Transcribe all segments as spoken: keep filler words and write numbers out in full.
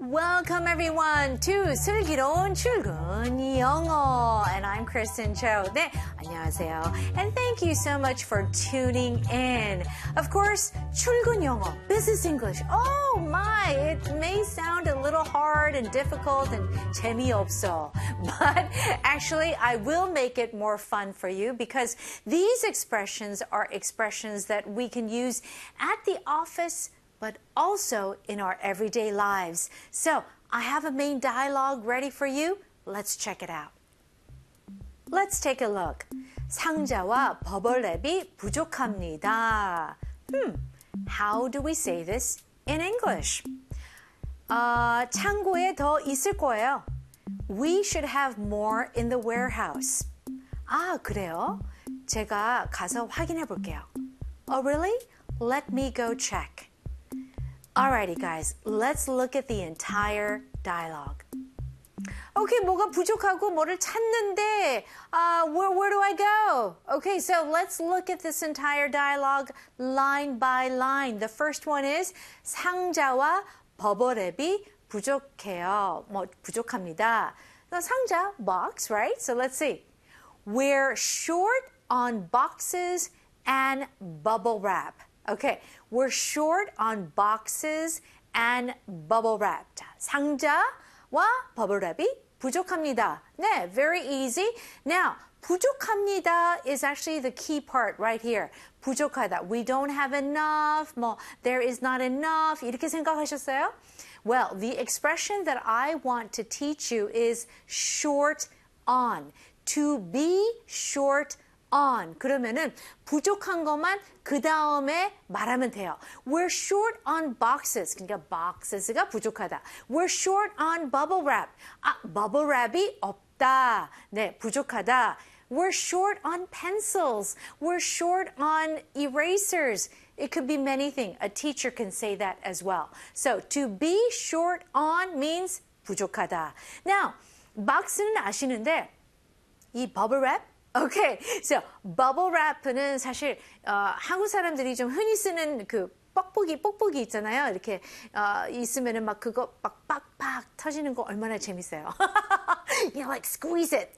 Welcome everyone to 슬기로운 출근 영어. And I'm Kristen Cho. 네, 안녕하세요. And thank you so much for tuning in. Of course, 출근 영어, business English. Oh my, it may sound a little hard and difficult and 재미없어. But actually, I will make it more fun for you because these expressions are expressions that we can use at the office but also in our everyday lives. So, I have a main dialogue ready for you. Let's check it out. Let's take a look. 상자와 버블랩이 부족합니다. Hmm, how do we say this in English? 어, 창고에 더 있을 거예요. We should have more in the warehouse. 아, 그래요? 제가 가서 확인해 볼게요. Oh, really? Let me go check. Alrighty, guys, let's look at the entire dialogue. Okay, 뭐가 부족하고 뭐를 찾는데, uh, where, where do I go? Okay, so let's look at this entire dialogue line by line. The first one is 상자와 버블랩이 부족해요. 뭐 부족합니다. Now, 상자, box, right? So let's see. We're short on boxes and bubble wrap. Okay, we're short on boxes and bubble wrap. 자, 상자와 버블랩이 부족합니다. 네, very easy. Now, 부족합니다 is actually the key part right here. 부족하다. We don't have enough. 뭐, there is not enough. 이렇게 생각하셨어요? Well, the expression that I want to teach you is short on. To be short on. 그러면은 부족한 것만 그 다음에 말하면 돼요. We're short on boxes. 그러니까 boxes가 부족하다. We're short on bubble wrap. 아, bubble wrap이 없다. 네, 부족하다. We're short on pencils. We're short on erasers. It could be many things. A teacher can say that as well. So to be short on means 부족하다. Now, box는 아시는데 이 bubble wrap Okay, so bubble wrap는 사실 어, 한국 사람들이 좀 흔히 쓰는 그 뻑뻑이 뽁뽁이 있잖아요. 이렇게 어, 있으면은 막 그거 막 빡빡 터지는 거 얼마나 재밌어요. You know, like squeeze it.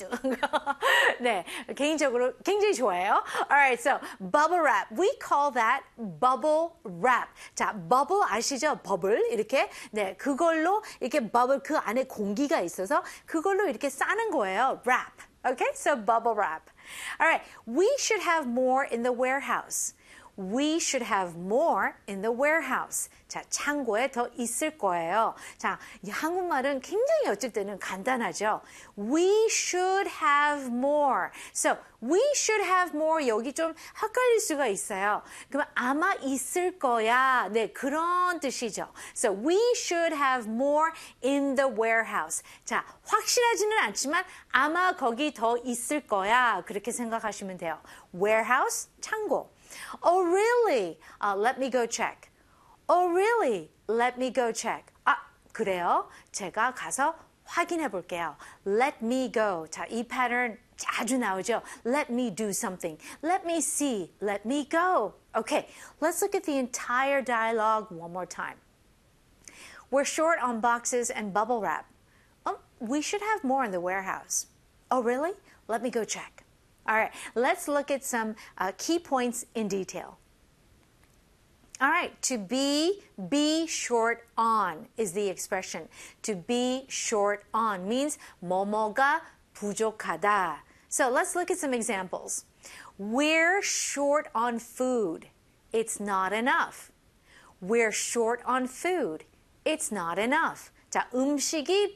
네, 개인적으로 굉장히 좋아해요. Alright, so bubble wrap. We call that bubble wrap. 자, bubble 아시죠? 버블 이렇게 네, 그걸로 이렇게 bubble 그 안에 공기가 있어서 그걸로 이렇게 싸는 거예요. wrap. Okay, so bubble wrap. All right, we should have more in the warehouse. We should have more in the warehouse. 자, 창고에 더 있을 거예요. 자, 이 한국말은 굉장히 어쩔 때는 간단하죠. We should have more. So, we should have more. 여기 좀 헷갈릴 수가 있어요. 그러면 아마 있을 거야. 네, 그런 뜻이죠. So, we should have more in the warehouse. 자, 확실하지는 않지만 아마 거기 더 있을 거야. 그렇게 생각하시면 돼요. Warehouse, 창고. Oh, really? Uh, let me go check. Oh, really? Let me go check. 아, 그래요? 제가 가서 확인해 볼게요. Let me go. 자, 이 패턴 자주 나오죠. Let me do something. Let me see. Let me go. Okay, let's look at the entire dialogue one more time. We're short on boxes and bubble wrap. Oh, we should have more in the warehouse. Oh, really? Let me go check. All right, let's look at some uh, key points in detail. All right, to be, be short on is the expression. To be short on means 뭐뭐가 부족하다. So let's look at some examples. We're short on food. It's not enough. We're short on food. It's not enough. 자, 음식이